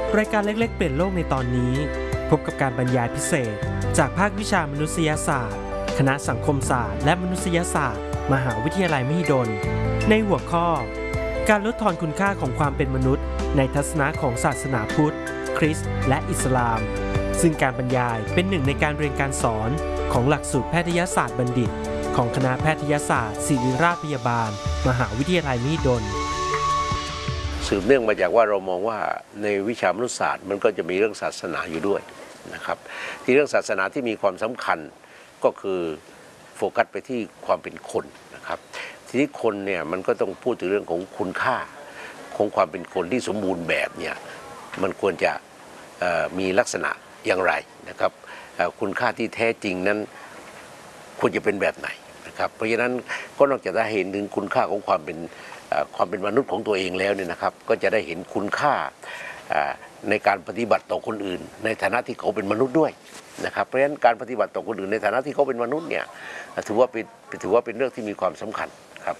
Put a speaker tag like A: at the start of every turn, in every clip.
A: รายการเล็กๆเปลี่ยนโลกในตอนนี้พบกับการบรรยายพิเศษจากภาควิชามนุษยศาสตร์คณะสังคมศาสตร์และมนุษยศาสตร์มหาวิทยาลัยมหิดลในหัวข้อการลดทอนคุณค่าของความเป็นมนุษย์ในทัศนะของศาสนาพุทธคริสต์และอิสลามซึ่งการบรรยายเป็นหนึ่งในการเรียนการสอนของหลักสูตรแพทยศาสตร์บัณฑิตของคณะแพทยศาสตร์ศิริราชพยาบาลมหาวิทยาลัยมหิดล
B: สืบเนื่องมาจากว่าเรามองว่าในวิชามนุษยศาสตร์มันก็จะมีเรื่องศาสนาอยู่ด้วยนะครับที่เรื่องศาสนาที่มีความสำคัญก็คือโฟกัสไปที่ความเป็นคนนะครับทีนี้คนเนี่ยมันก็ต้องพูดถึงเรื่องของคุณค่าของความเป็นคนที่สมบูรณ์แบบเนี่ยมันควรจะมีลักษณะอย่างไรนะครับคุณค่าที่แท้จริงนั้นควรจะเป็นแบบไหนนะครับเพราะฉะนั้นก็นอกจากได้เห็นถึงคุณค่าของความเป็นมนุษย์ของตัวเองแล้วเนี่ยนะครับก็จะได้เห็นคุณค่าในการปฏิบัติต่อคนอื่นในฐานะที่เขาเป็นมนุษย์ด้วยนะครับเพราะฉะนั้นการปฏิบัติต่อคนอื่นในฐานะที่เขาเป็นมนุษย์เนี่ยถือว่าเป็นเรื่องที่มีความสำคัญครับ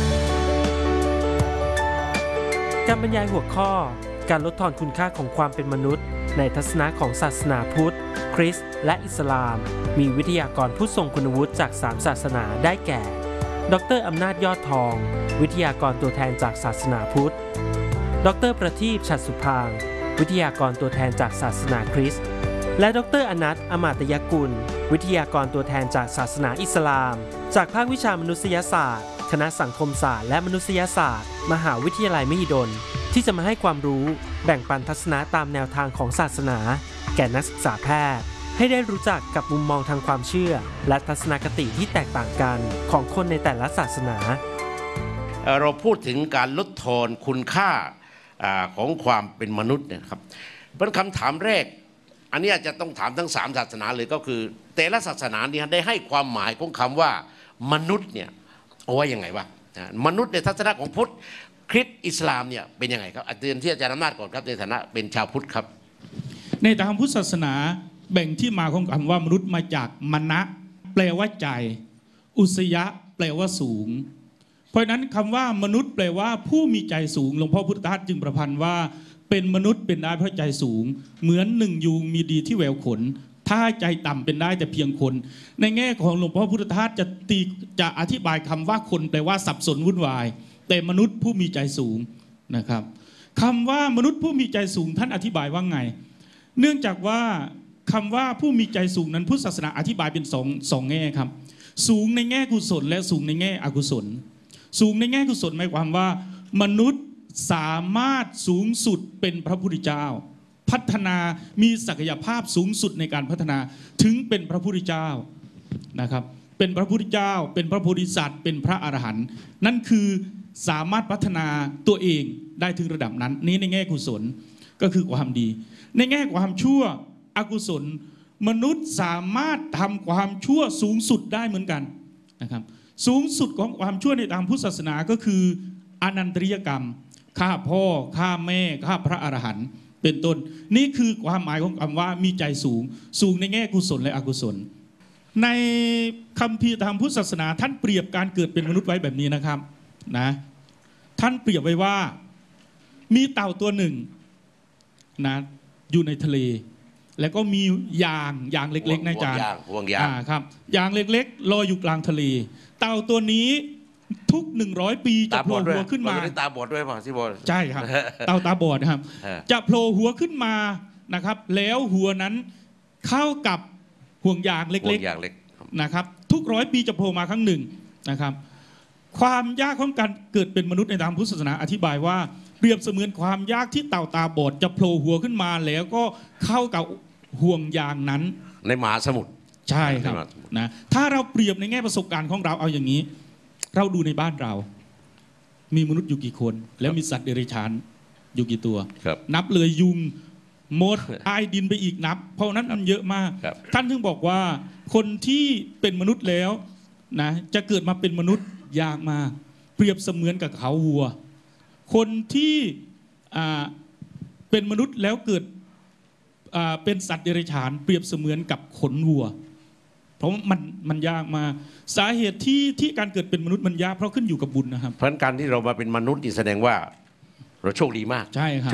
A: การบรรยายหัวข้อการลดทอนคุณค่าของความเป็นมนุษย์ในทัศนะของศาสนาพุทธคริสต์และอิสลามมีวิทยากรผู้ทรงคุณวุฒิจาก3ศาสนาได้แก่ดร.อำนาจยอดทองวิทยากรตัวแทนจากศาสนาพุทธดร.ประทีปฉัตรสุพางค์วิทยากรตัวแทนจากศาสนาคริสต์และดร.อนัท อมาตยกุลวิทยากรตัวแทนจากศาสนาอิสลามจากภาควิชามนุษยศาสตร์คณะสังคมศาสตร์และมนุษยศาสตร์มหาวิทยาลัยมหิดลที่จะมาให้ความรู้แบ่งปันทัศนะตามแนวทางของศาสนาแก่นักศึกษาแพทย์ให้ได้รู้จักกับมุมมองทางความเชื่อและทัศนคติที่แตกต่างกันของคนในแต่ละศาสนา
B: เราพูดถึงการลดทอนคุณค่าของความเป็นมนุษย์นะครับเป็นคำถามแรกอันนี้อาจจะต้องถามทั้ง3ศาสนาเลยก็คือแต่ละศาสนาเนี่ยได้ให้ความหมายของคำว่ามนุษย์เนี่ยเอาไว้ยังไงวะมนุษย์ในทัศนะของพุทธคริสต์อิสลามเนี่ยเป็นยังไงครับเตือนที่อาจารย์อำนาจก่อนครับในฐานะเป็นชาวพุทธครับ
C: ในทางพุทธศาสนาแบ่งที่มาของคำว่ามนุษย์มาจากมณะแปลว่าใจอุสยะแปลว่าสูงเพราะนั้นคำว่ามนุษย์แปลว่าผู้มีใจสูงหลวงพ่อพุทธทาสจึงประพันธ์ว่าเป็นมนุษย์เป็นได้เพราะใจสูงเหมือนหนึ่งยูงมีดีที่แววขนถ้าใจต่ำเป็นได้แต่เพียงคนในแง่ของหลวงพ่อพุทธทาสจะอธิบายคำว่าคนแปลว่าสับสนวุ่นวายแต่มนุษย์ผู้มีใจสูงนะครับคำว่ามนุษย์ผู้มีใจสูงท่านอธิบายว่าไงเนื่องจากว่าคำว่าผู้มีใจสูงนั้นพุทธศาสนาอธิบายเป็นสองแง่ครับสูงในแง่กุศลและสูงในแง่อกุศลสูงในแง่กุศลหมายความว่ามนุษย์สามารถสูงสุดเป็นพระพุทธเจ้าพัฒนามีศักยภาพสูงสุดในการพัฒนาถึงเป็นพระพุทธเจ้านะครับเป็นพระพุทธเจ้าเป็นพระโพธิสัตว์เป็นพระอรหันต์นั่นคือสามารถพัฒนาตัวเองได้ถึงระดับนั้นนี้ในแง่กุศลก็คือความดีในแง่ความชั่วอกุศลมนุษย์สามารถทำความชั่วสูงสุดได้เหมือนกันนะครับสูงสุดของความชั่วในทางพุทธศาสนาก็คืออนันตริยกรรมฆ่าพ่อฆ่าแม่ฆ่าพระอรหันต์เป็นต้นนี่คือความหมายของคำว่ามีใจสูงในแง่กุศลและอกุศลในคัมภีร์ทางพุทธศาสนาท่านเปรียบการเกิดเป็นมนุษย์ไว้แบบนี้นะครับนะท่านเปรียบไว้ว่ามีเต่าตัวหนึ่งนะอยู่ในทะเลแล้วก็มียางเล็กๆนะจ๊ะ
B: ห่วงยาง
C: ครับยางเล็กๆลอยอยู่กลางทะเลเต่าตัวนี้ทุก100 ปีจะโผล่หัวขึ้นมา
B: ตาบอดด้วยป่ะที่บอด
C: ใช่ครับเต่าตาบอดนะครับจะโผล่หัวขึ้นมานะครับแล้วหัวนั้นเข้ากับห่วงยางเล็กๆนะครับทุก100 ปีจะโผล่มาครั้งหนึ่งนะครับความยากของการเกิดเป็นมนุษย์ในทางพุทธศาสนาอธิบายว่าเปรียบเสมือนความยากที่เต่าตาบอดจะโผล่หัวขึ้นมาแล้วก็เข้ากับห่วงยางนั้น
B: ในมหาสมุทร
C: ใช่ครับนะถ้าเราเปรียบในแง่ประสบการณ์ของเราเอาอย่างนี้เราดูในบ้านเรามีมนุษย์อยู่กี่คนแล้วมีสัตว์เดรัจฉานอยู่กี่ตัวนับเลยยุงมดใต้ดินไปอีกนับเพราะนั้นมันเยอะมากท่านถึงบอกว่าคนที่เป็นมนุษย์แล้วนะจะเกิดมาเป็นมนุษย์ยากมากเปรียบเสมือนกับเขาวัวคนที่เป็นมนุษย์แล้วเกิดเป็นสัตว์เดรัจฉานเปรียบเสมือนกับขนวัวเพราะมันยากมาสาเหตุที่การเกิดเป็นมนุษย์มันยากเพราะขึ้นอยู่กับบุญนะครับ
B: เพราะการที่เรามาเป็นมนุษย์นี่แสดงว่าเราโชคดีมาก
C: ใช่ครับ